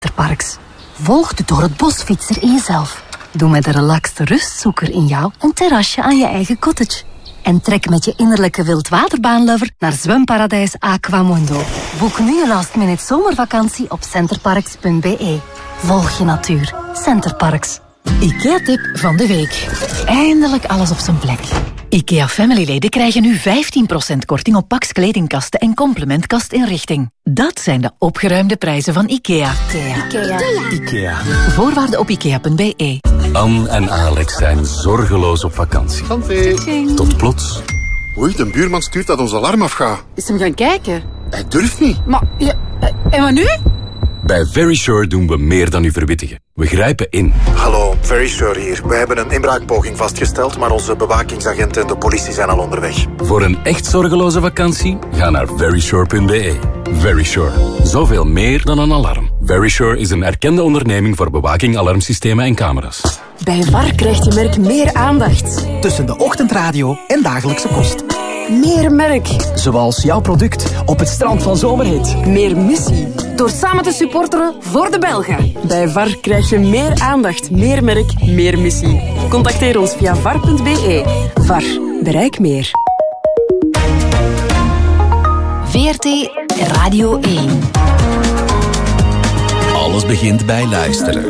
Centerparks. Volg de door het bosfietser in jezelf. Doe met de relaxte rustzoeker in jou een terrasje aan je eigen cottage. En trek met je innerlijke wildwaterbaanlover naar zwemparadijs Aquamundo. Boek nu een last-minute zomervakantie op centerparks.be. Volg je natuur. Centerparks. IKEA-tip van de week. Eindelijk alles op zijn plek. IKEA Family-leden krijgen nu 15% korting op Pax kledingkasten en complementkastinrichting. Dat zijn de opgeruimde prijzen van IKEA. IKEA. Voorwaarden op ikea.be. Anne en Alex zijn zorgeloos op vakantie. Santé. Tot plots. Oei, de buurman stuurt dat ons alarm afgaat. Is hem gaan kijken? Hij durft niet. Maar, ja, en wat nu? Bij Verisure doen we meer dan u verwittigen. We grijpen in. Hallo, Verisure hier. We hebben een inbraakpoging vastgesteld, maar onze bewakingsagenten en de politie zijn al onderweg. Voor een echt zorgeloze vakantie, ga naar verisure.be. Verisure. Zoveel meer dan een alarm. Verisure is een erkende onderneming voor bewaking, alarmsystemen en camera's. Bij VAR krijgt je merk meer aandacht. Tussen de ochtendradio en dagelijkse kost. Meer merk. Zoals jouw product op het strand van Zomerhit. Meer missie. Door samen te supporteren voor de Belgen. Bij VAR krijg je meer aandacht, meer merk, meer missie. Contacteer ons via var.be. VAR. Bereik meer. VRT Radio 1. Alles begint bij luisteren.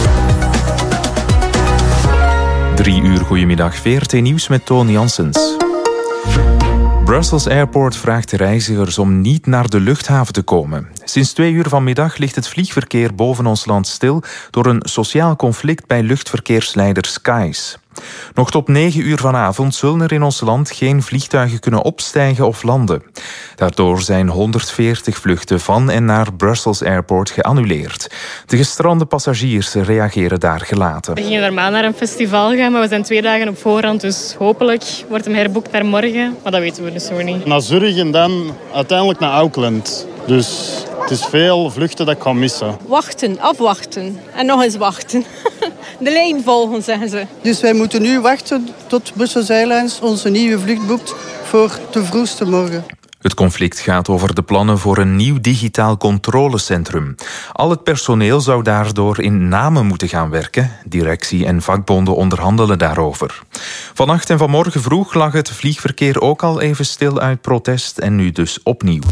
3 uur, goedemiddag. VRT Nieuws met Toon Janssens. Brussels Airport vraagt reizigers om niet naar de luchthaven te komen. Sinds 2 uur vanmiddag ligt het vliegverkeer boven ons land stil door een sociaal conflict bij luchtverkeersleider Skies. Nog tot 9 uur vanavond zullen er in ons land geen vliegtuigen kunnen opstijgen of landen. Daardoor zijn 140 vluchten van en naar Brussels Airport geannuleerd. De gestrande passagiers reageren daar gelaten. We gingen normaal naar een festival gaan, maar we zijn 2 dagen op voorhand. Dus hopelijk wordt hem herboekt naar morgen. Maar dat weten we dus zo niet. Naar Zurich en dan uiteindelijk naar Auckland. Dus het is veel vluchten dat ik ga missen. Wachten, afwachten en nog eens wachten. De lijn volgen, zeggen ze. Dus wij moeten nu wachten tot Brussels Airlines onze nieuwe vlucht boekt voor de vroegste morgen. Het conflict gaat over de plannen voor een nieuw digitaal controlecentrum. Al het personeel zou daardoor in namen moeten gaan werken. Directie en vakbonden onderhandelen daarover. Vannacht en vanmorgen vroeg lag het vliegverkeer ook al even stil uit protest en nu dus opnieuw.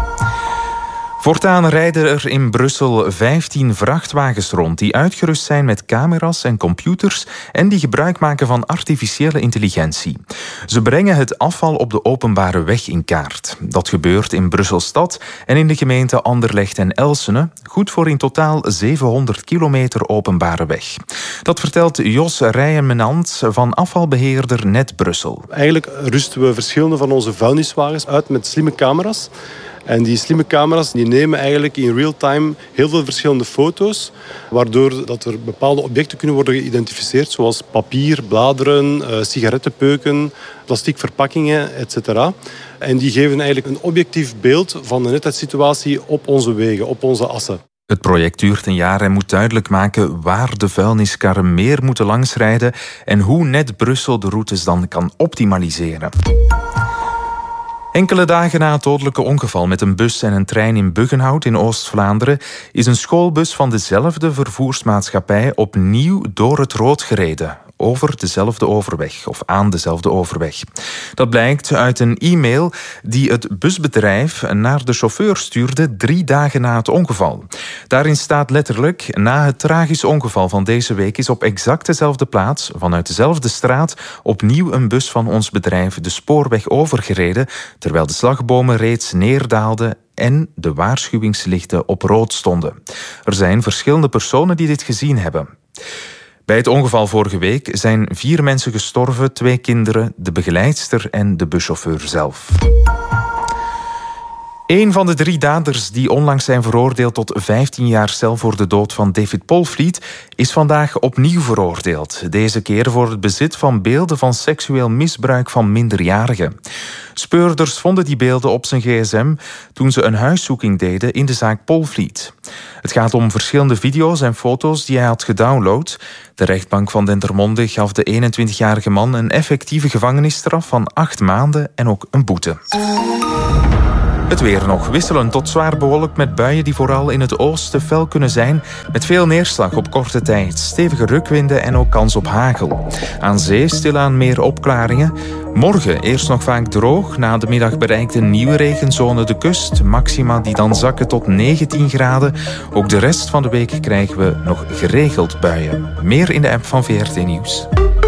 Voortaan rijden er in Brussel 15 vrachtwagens rond die uitgerust zijn met camera's en computers en die gebruik maken van artificiële intelligentie. Ze brengen het afval op de openbare weg in kaart. Dat gebeurt in Brussel-Stad en in de gemeenten Anderlecht en Elsene, goed voor in totaal 700 kilometer openbare weg. Dat vertelt Jos Rijenmenant van afvalbeheerder Net Brussel. Eigenlijk rusten we verschillende van onze vuilniswagens uit met slimme camera's. En die slimme camera's die nemen eigenlijk in real time heel veel verschillende foto's, waardoor dat er bepaalde objecten kunnen worden geïdentificeerd, zoals papier, bladeren, sigarettenpeuken, plastic verpakkingen, etc. En die geven eigenlijk een objectief beeld van de nettijdssituatie op onze wegen, op onze assen. Het project duurt een jaar en moet duidelijk maken waar de vuilniskarren meer moeten langsrijden en hoe Net Brussel de routes dan kan optimaliseren. Enkele dagen na het dodelijke ongeval met een bus en een trein in Buggenhout in Oost-Vlaanderen is een schoolbus van dezelfde vervoersmaatschappij opnieuw door het rood gereden. Over dezelfde overweg of aan dezelfde overweg. Dat blijkt uit een e-mail die het busbedrijf naar de chauffeur stuurde 3 dagen na het ongeval. Daarin staat letterlijk: na het tragisch ongeval van deze week is op exact dezelfde plaats, vanuit dezelfde straat, opnieuw een bus van ons bedrijf de spoorweg overgereden, terwijl de slagbomen reeds neerdaalden en de waarschuwingslichten op rood stonden. Er zijn verschillende personen die dit gezien hebben. Bij het ongeval vorige week zijn 4 mensen gestorven, 2 kinderen, de begeleidster en de buschauffeur zelf. Een van de 3 daders die onlangs zijn veroordeeld tot 15 jaar cel voor de dood van David Polvliet is vandaag opnieuw veroordeeld. Deze keer voor het bezit van beelden van seksueel misbruik van minderjarigen. Speurders vonden die beelden op zijn gsm toen ze een huiszoeking deden in de zaak Polvliet. Het gaat om verschillende video's en foto's die hij had gedownload. De rechtbank van Dendermonde gaf de 21-jarige man een effectieve gevangenisstraf van 8 maanden en ook een boete. Het weer nog wisselend tot zwaar bewolkt met buien die vooral in het oosten fel kunnen zijn, met veel neerslag op korte tijd, stevige rukwinden en ook kans op hagel. Aan zee stilaan meer opklaringen. Morgen eerst nog vaak droog, na de middag bereikt een nieuwe regenzone de kust, maxima die dan zakken tot 19 graden. Ook de rest van de week krijgen we nog geregeld buien. Meer in de app van VRT Nieuws.